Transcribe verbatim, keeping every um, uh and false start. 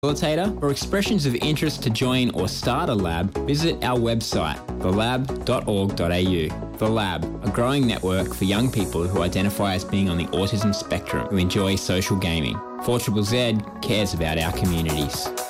facilitator, or expressions of interest to join or start a lab, visit our website, the lab dot org dot a u. The Lab, a growing network for young people who identify as being on the autism spectrum who enjoy social gaming. four Z Z Z cares about our communities.